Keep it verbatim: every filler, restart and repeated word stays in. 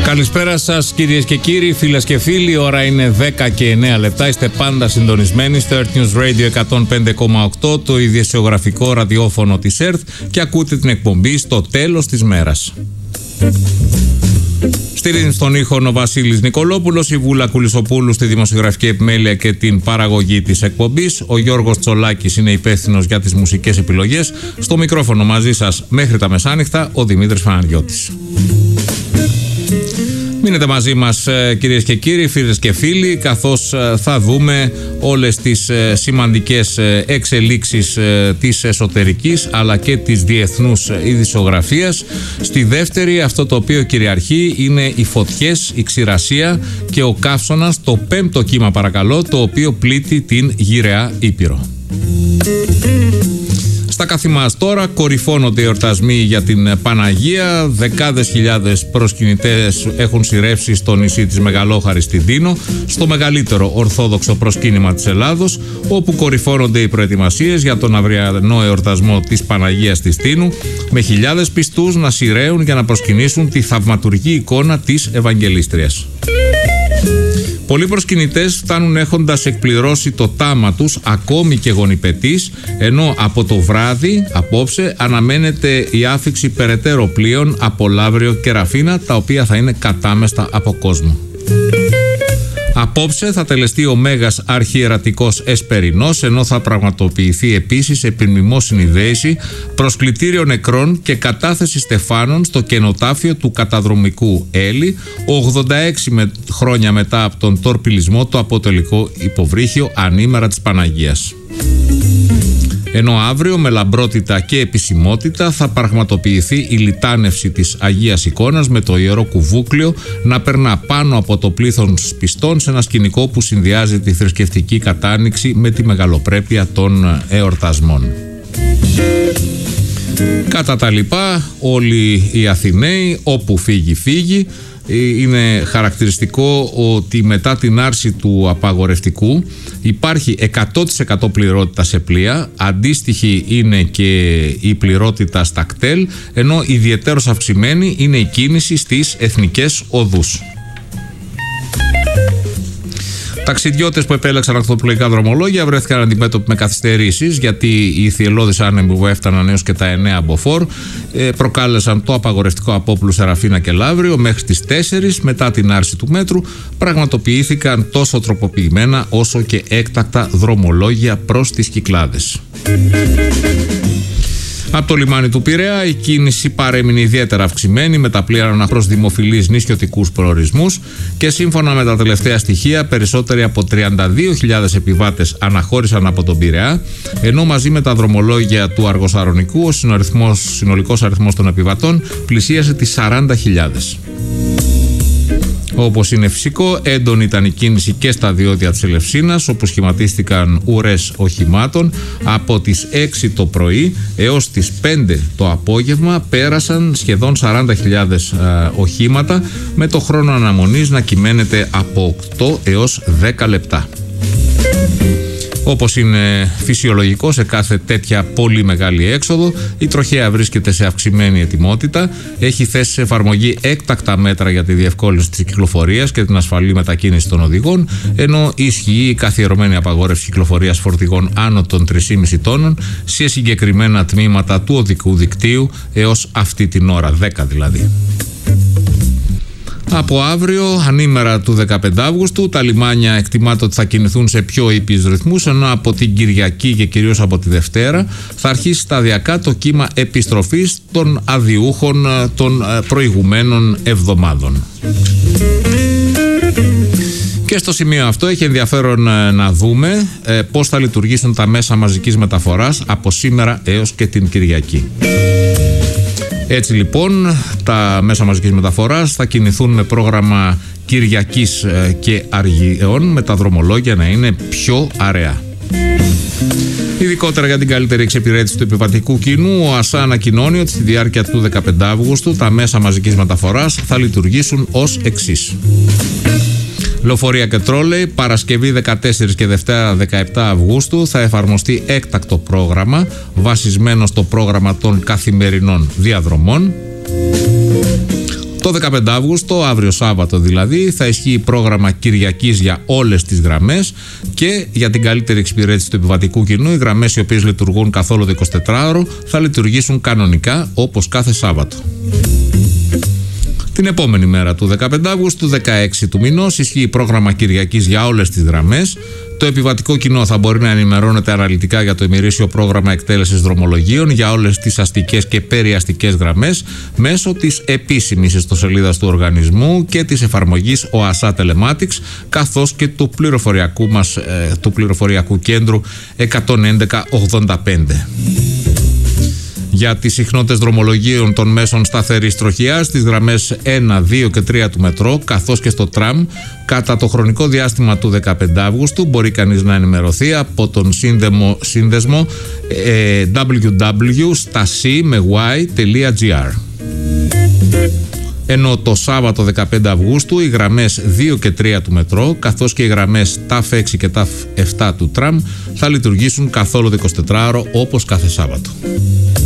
Καλησπέρα σας κυρίες και κύριοι, φίλες και φίλοι. Η ώρα είναι δέκα και εννέα λεπτά. Είστε πάντα συντονισμένοι στο Earth News Radio εκατόν πέντε κόμμα οκτώ, το ιδιαισιογραφικό ραδιόφωνο της Earth, και ακούτε την εκπομπή στο τέλος της μέρας. Στηρίζει στον ήχο ο Βασίλης Νικολόπουλος, η Βούλα Κουλισοπούλου στη δημοσιογραφική επιμέλεια και την παραγωγή της εκπομπής. Ο Γιώργος Τσολάκης είναι υπεύθυνος για τις μουσικές επιλογές. Στο μικρόφωνο μαζί σας μέχρι τα μεσάνυχτα ο Δημήτρης Παναγιώτης. Μείνετε μαζί μας κυρίες και κύριοι, φίλες και φίλοι, καθώς θα δούμε όλες τις σημαντικές εξελίξεις της εσωτερικής αλλά και της διεθνούς ειδησιογραφίας. Στη δεύτερη, αυτό το οποίο κυριαρχεί είναι οι φωτιές, η ξηρασία και ο καύσωνας, το πέμπτο κύμα παρακαλώ, το οποίο πλήττει την γυραιά Ήπειρο. Στα καθημάς τώρα κορυφώνονται οι εορτασμοί για την Παναγία. Δεκάδες χιλιάδες προσκυνητές έχουν σειρεύσει στο νησί της Μεγαλόχαρης στην Τίνο, στο μεγαλύτερο ορθόδοξο προσκύνημα της Ελλάδος, όπου κορυφώνονται οι προετοιμασίες για τον αυριανό εορτασμό της Παναγίας της Τίνου, με χιλιάδες πιστούς να σειραίουν για να προσκυνήσουν τη θαυματουργή εικόνα της Ευαγγελίστριας. Πολλοί προσκυνητές φτάνουν έχοντας εκπληρώσει το τάμα τους, ακόμη και γονιπετής, ενώ από το βράδυ, απόψε, αναμένεται η άφιξη περαιτέρω πλοίων από Λαύριο και Ραφίνα, τα οποία θα είναι κατάμεστα από κόσμο. Απόψε θα τελεστεί ο Μέγας Αρχιερατικός Εσπερινός, ενώ θα πραγματοποιηθεί επίσης επιμνημόσυνη δέηση, προσκλητήριο νεκρών και κατάθεση στεφάνων στο κενοτάφιο του καταδρομικού Έλλη, ογδόντα έξι με, χρόνια μετά από τον τορπιλισμό το αποτελικό υποβρύχιο ανήμερα της Παναγίας. Ενώ αύριο με λαμπρότητα και επισημότητα θα πραγματοποιηθεί η λιτάνευση της Αγίας Εικόνας, με το Ιερό Κουβούκλιο να περνά πάνω από το πλήθος πιστών σε ένα σκηνικό που συνδυάζει τη θρησκευτική κατάνοιξη με τη μεγαλοπρέπεια των εορτασμών. Κατά τα λοιπά, όλοι οι Αθηναίοι, όπου φύγει φύγει. Είναι χαρακτηριστικό ότι μετά την άρση του απαγορευτικού υπάρχει εκατό τοις εκατό πληρότητα σε πλοία, αντίστοιχη είναι και η πληρότητα στα κτέλ, ενώ ιδιαιτέρως αυξημένη είναι η κίνηση στις εθνικές οδούς. Ταξιδιώτες που επέλεξαν ακτοπλοϊκά δρομολόγια βρέθηκαν αντιμέτωποι με καθυστερήσεις, γιατί οι θυελλώδεις άνεμοι που έφταναν έως και τα εννέα μποφόρ ε, προκάλεσαν το απαγορευτικό απόπλου σε Ραφίνα και Λαύριο. Μέχρι τις τέσσερις μετά την άρση του μέτρου πραγματοποιήθηκαν τόσο τροποποιημένα όσο και έκτακτα δρομολόγια προς τις Κυκλάδες. Από το λιμάνι του Πειραιά η κίνηση παρέμεινε ιδιαίτερα αυξημένη, με τα πλοία να προς δημοφιλείς νησιωτικούς προορισμούς, και σύμφωνα με τα τελευταία στοιχεία περισσότεροι από τριάντα δύο χιλιάδες επιβάτες αναχώρησαν από τον Πειραιά, ενώ μαζί με τα δρομολόγια του Αργοσαρονικού ο συνολικός αριθμός των επιβατών πλησίασε τις σαράντα χιλιάδες. Όπως είναι φυσικό, έντονη ήταν η κίνηση και στα διόδια της Ελευσίνας, όπου σχηματίστηκαν ουρές οχημάτων. Από τις έξι το πρωί έως τις πέντε το απόγευμα πέρασαν σχεδόν σαράντα χιλιάδες α, οχήματα, με το χρόνο αναμονής να κυμαίνεται από οκτώ έως δέκα λεπτά. Όπως είναι φυσιολογικό σε κάθε τέτοια πολύ μεγάλη έξοδο, η τροχέα βρίσκεται σε αυξημένη ετοιμότητα, έχει θέσει σε εφαρμογή έκτακτα μέτρα για τη διευκόλυνση της κυκλοφορίας και την ασφαλή μετακίνηση των οδηγών, ενώ ισχύει η καθιερωμένη απαγόρευση κυκλοφορίας φορτηγών άνω των τρία κόμμα πέντε τόνων σε συγκεκριμένα τμήματα του οδικού δικτύου έως αυτή την ώρα, δέκα δηλαδή. Από αύριο, ανήμερα του δεκαπέντε Αυγούστου, τα λιμάνια εκτιμάται ότι θα κινηθούν σε πιο ήπιους ρυθμούς, ενώ από την Κυριακή και κυρίως από τη Δευτέρα θα αρχίσει σταδιακά το κύμα επιστροφής των αδειούχων των προηγουμένων εβδομάδων. Και στο σημείο αυτό έχει ενδιαφέρον να δούμε πώς θα λειτουργήσουν τα μέσα μαζικής μεταφοράς από σήμερα έως και την Κυριακή. Έτσι λοιπόν, τα μέσα μαζικής μεταφοράς θα κινηθούν με πρόγραμμα Κυριακής και Αργιών, με τα δρομολόγια να είναι πιο αραιά. Ειδικότερα για την καλύτερη εξυπηρέτηση του επιβατικού κοινού, ο ΑΣΑ ανακοινώνει ότι στη διάρκεια του δεκαπέντε Αυγούστου τα μέσα μαζικής μεταφοράς θα λειτουργήσουν ως εξής. Λεωφορεία και τρόλεϊ, Παρασκευή δεκατέσσερις και Δευτέρα δεκαεπτά Αυγούστου θα εφαρμοστεί έκτακτο πρόγραμμα βασισμένο στο πρόγραμμα των καθημερινών διαδρομών. Το δεκαπέντε Αυγούστου, αύριο Σάββατο δηλαδή, θα ισχύει πρόγραμμα Κυριακής για όλες τις γραμμές και για την καλύτερη εξυπηρέτηση του επιβατικού κοινού, οι γραμμές οι οποίες λειτουργούν καθ' όλο το εικοσιτετράωρο θα λειτουργήσουν κανονικά όπως κάθε Σάββατο. Την επόμενη μέρα του δεκαπέντε Αυγούστου, δεκαέξι του μηνός, ισχύει πρόγραμμα Κυριακής για όλες τις γραμμές. Το επιβατικό κοινό θα μπορεί να ενημερώνεται αναλυτικά για το ημερήσιο πρόγραμμα εκτέλεσης δρομολογίων για όλες τις αστικές και περιαστικές γραμμές μέσω της επίσημης ιστοσελίδας του οργανισμού και της εφαρμογής ΟΑΣΑ Telematics, καθώς και του πληροφοριακού μας, ε, του πληροφοριακού κέντρου εκατόν έντεκα ογδόντα πέντε. Για τις συχνότητες δρομολογίων των μέσων σταθερής τροχιάς στις γραμμές ένα, δύο και τρία του μετρό, καθώς και στο τραμ, κατά το χρονικό διάστημα του δεκαπέντε Αυγούστου μπορεί κανείς να ενημερωθεί από τον σύνδεμο, σύνδεσμο ε, double-u double-u double-u τελεία c με y τελεία gr. Ενώ το Σάββατο δεκαπέντε Αυγούστου οι γραμμές δύο και τρία του μετρό, καθώς και οι γραμμές ταφ έξι και ταφ επτά του τραμ θα λειτουργήσουν καθ' όλο το εικοσιτετράωρο όπως κάθε Σάββατο.